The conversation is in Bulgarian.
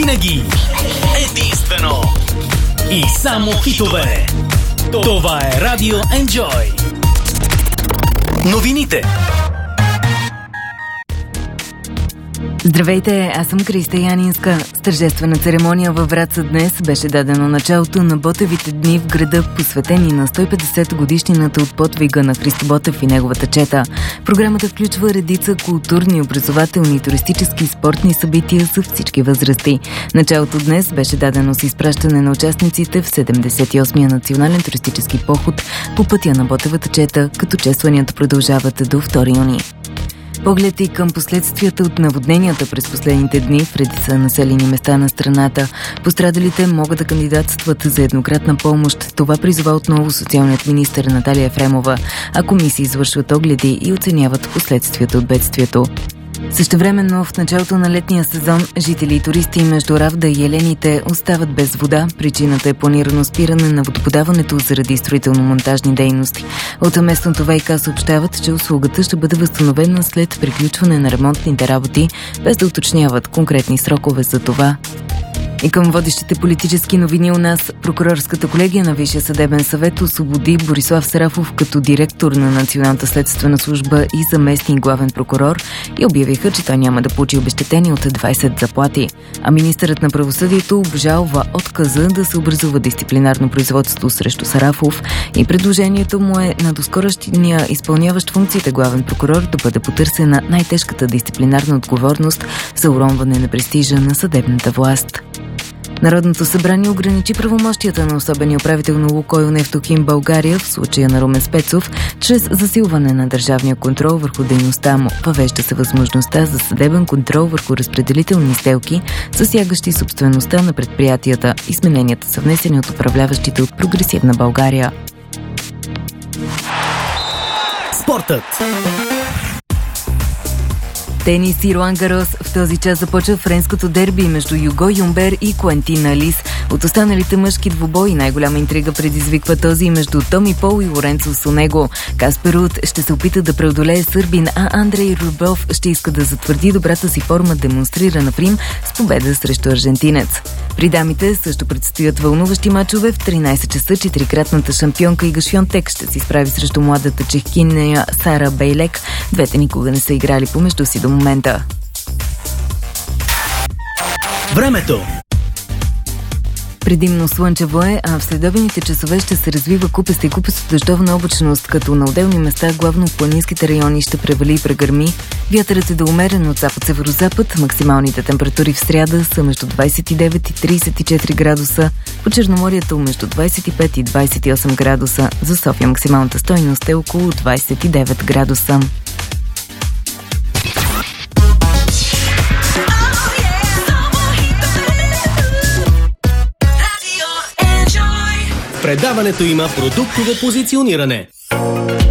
Винаги единствено и само хитове. Това е Радио Enjoy. Новините. Здравейте, аз съм Криста Янинска. С тържествена церемония във Враца днес беше дадено началото на Ботевите дни в града, посветени на 150 годишнината от подвига на Христо Ботев и неговата чета. Програмата включва редица културни, образователни, туристически и спортни събития за всички възрасти. Началото днес беше дадено с изпращане на участниците в 78-я национален туристически поход по пътя на Ботевата чета, като честванията продължават до 2 юни. Поглед и към последствията от наводненията през последните дни в редица населени места на страната. Пострадалите могат да кандидатстват за еднократна помощ. Това призова отново социалният министър Наталия Ефремова, а комисии извършват огледи и оценяват последствията от бедствието. Същевременно в началото на летния сезон жители и туристи между Равда и Елените остават без вода. Причината е планирано спиране на водоподаването заради строително-монтажни дейности. От местното ВиК съобщават, че услугата ще бъде възстановена след приключване на ремонтните работи, без да уточняват конкретни срокове за това. И към водещите политически новини у нас, прокурорската колегия на Висшия съдебен съвет освободи Борислав Сарафов като директор на Националната следствена служба и заместник главен прокурор и обявиха, че той няма да получи обезщетение от 20 заплати. А министърът на правосъдието обжалва отказа да се образува дисциплинарно производство срещу Сарафов и предложението му е на доскорошния изпълняващ функциите главен прокурор да бъде потърсена най-тежката дисциплинарна отговорност за уронване на престижа на съдебната власт. Народното събрание ограничи правомощията на особения управител на Лукойл Нефтохим България в случая на Румен Спецов, чрез засилване на държавния контрол върху дейността му. Въвежда се възможността за съдебен контрол върху разпределителни сделки, засягащи собствеността на предприятията. Измененията са внесени от управляващите от Прогресивна България. Спортът. Тенис и Руан Гарос. В този час започва френското дерби между Юго Юмбер и Куентин Алис. От останалите мъжки двубои най-голяма интрига предизвиква този между Томи Пол и Лоренцо Сонего. Каспер Руд ще се опита да преодолее сърбин, а Андрей Рублев ще иска да затвърди добрата си форма, демонстрирана в Рим с победа срещу аржентинец. При дамите също предстоят вълнуващи мачове. В 13 часа четирикратната шампионка Ига Швионтек ще се изправи срещу младата чехкиня Сара Бейлек. Двете никога не са играли помежду си до момента. Времето. Предимно слънчево е, а в следобедните часове ще се развива купеста и купесто-дъждовна облачност, като на отделни места, главно в планинските райони, ще превали и прегърми. Вятърът е да умерен от запад-северозапад. Максималните температури в сряда са между 29 и 34 градуса. По Черноморието между 25 и 28 градуса. За София максималната стойност е около 29 градуса. Предаването има продуктово позициониране.